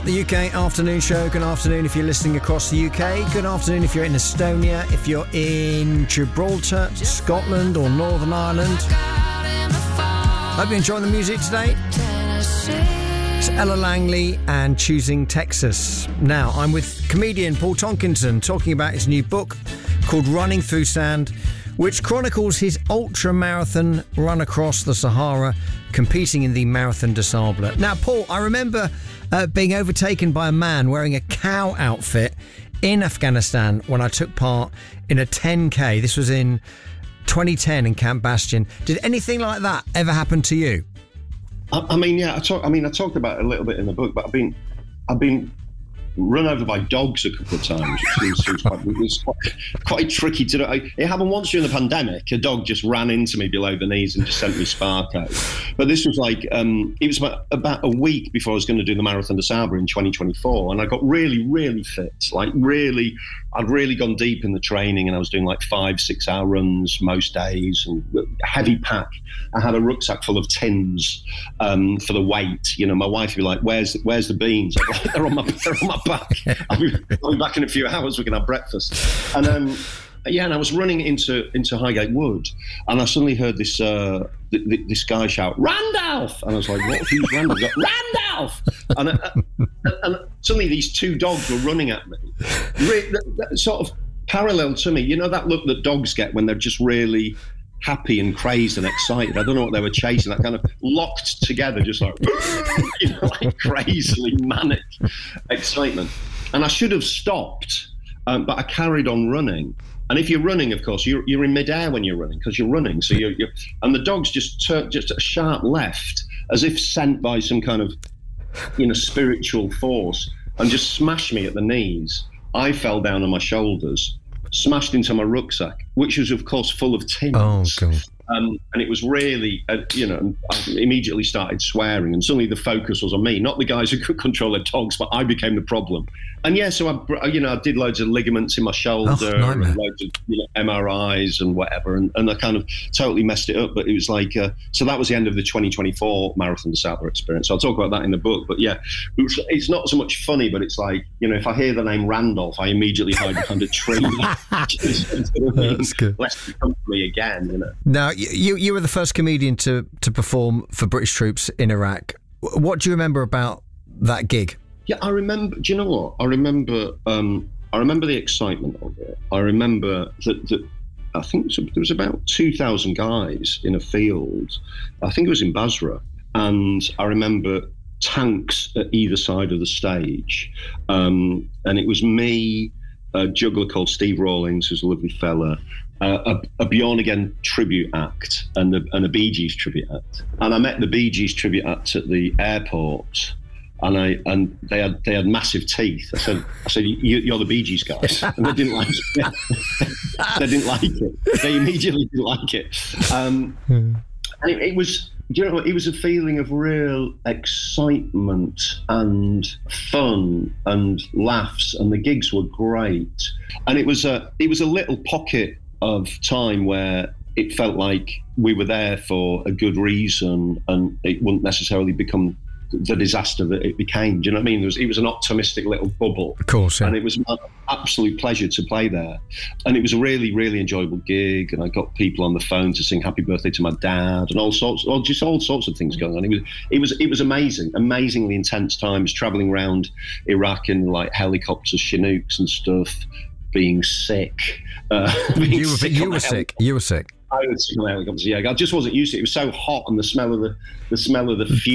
The UK Afternoon Show. Good afternoon if you're listening across the UK. Good afternoon if you're in Estonia, if you're in Gibraltar, Scotland or Northern Ireland. Hope you're enjoying the music today. It's Ella Langley and Choosing Texas. Now, I'm with comedian Paul Tonkinson talking about his new book called Running Through Sand, which chronicles his ultra-marathon run across the Sahara, competing in the Marathon des Sables. Now, Paul, I remember being overtaken by a man wearing a cow outfit in Afghanistan when I took part in a 10K. This was in 2010 in Camp Bastion. Did anything like that ever happen to you? I talked about it a little bit in the book, but I've been run over by dogs a couple of times. It's quite tricky to do. It happened once during the pandemic. A dog just ran into me below the knees and just sent me spark out. But this was like, it was about a week before I was going to do the Marathon des Sables in 2024. And I got really, really fit. I'd really gone deep in the training, and I was doing like 5-6 hour runs most days and heavy pack. I had a rucksack full of tins for the weight. You know, my wife would be like, where's the beans? I'd be like, they're on my back. I'll be back in a few hours. We can have breakfast. And and I was running into Highgate Wood, and I suddenly heard this guy shout, "Randolph!" And I was like, "What? Who's Randolph?" He goes, "Randolph!" And suddenly these two dogs were running at me, sort of parallel to me. You know that look that dogs get when they're just really happy and crazed and excited. I don't know what they were chasing. That kind of locked together, just like, like crazily manic excitement. And I should have stopped, but I carried on running. And if you're running, of course, you're in midair when you're running because you're running. So you're and the dogs just turned just a sharp left, as if sent by some kind of spiritual force, and just smashed me at the knees. I fell down on my shoulders, smashed into my rucksack, which was, of course, full of tins. Oh, God. And it was really, I immediately started swearing, and suddenly the focus was on me, not the guys who could control their dogs, but I became the problem. And so I did loads of ligaments in my shoulder, and loads of MRIs and whatever, and I kind of totally messed it up. But it was like, so that was the end of the 2024 Marathon des Sables experience. So I'll talk about that in the book. But yeah, it's not so much funny, but it's like, if I hear the name Randolph, I immediately hide behind a tree. That's good. Lest it come to me again, Now, you were the first comedian to perform for British troops in Iraq. What do you remember about that gig? Yeah, I remember. Do you know what? I remember the excitement of it. I remember that I think there was about 2,000 guys in a field. I think it was in Basra, and I remember tanks at either side of the stage, and it was me, a juggler called Steve Rawlings, who's a lovely fella, a Bjorn Again tribute act, and a Bee Gees tribute act. And I met the Bee Gees tribute act at the airport, and they had massive teeth. I said, you're the Bee Gees guys, and they didn't like it. They didn't like it. They immediately didn't like it. And it was. It was a feeling of real excitement and fun and laughs, and the gigs were great. And it was a little pocket of time where it felt like we were there for a good reason, and it wouldn't necessarily become the disaster that it became. Do you know what I mean? It was an optimistic little bubble. Of course, yeah. And it was an absolute pleasure to play there. And it was a really, really enjoyable gig. And I got people on the phone to sing happy birthday to my dad and all sorts of things going on. It was amazing, amazingly intense times, traveling around Iraq in like helicopters, Chinooks and stuff, being sick. You were sick. I was sick on helicopters. Yeah, I just wasn't used to it. It was so hot, and the smell of the fuel